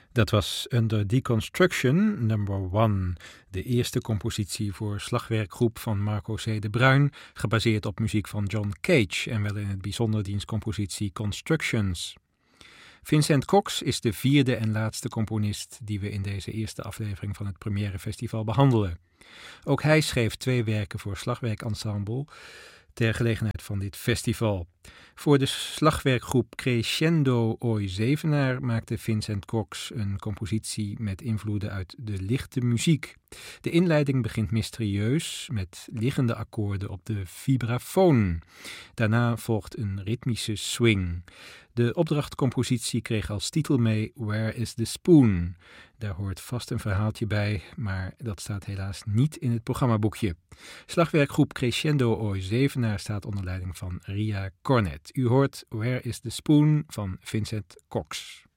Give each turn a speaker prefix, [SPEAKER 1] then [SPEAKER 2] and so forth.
[SPEAKER 1] Dat was Under Deconstruction, number 1, de eerste compositie voor slagwerkgroep van Marco C. de Bruin, gebaseerd op muziek van John Cage en wel in het bijzonder diens compositie Constructions. Vincent Cox is de vierde en laatste componist die we in deze eerste aflevering van het Première Festival behandelen. Ook hij schreef 2 werken voor slagwerkensemble ter gelegenheid van dit festival. Voor de slagwerkgroep Crescendo Ooi Zevenaar maakte Vincent Cox een compositie met invloeden uit de lichte muziek. De inleiding begint mysterieus met liggende akkoorden op de vibrafoon. Daarna volgt een ritmische swing. De opdrachtcompositie kreeg als titel mee Where is the Spoon? Daar hoort vast een verhaaltje bij, maar dat staat helaas niet in het programmaboekje. Slagwerkgroep Crescendo Ooi Zevenaar staat onder leiding van Ria Cornet. U hoort Where is the Spoon van Vincent Cox.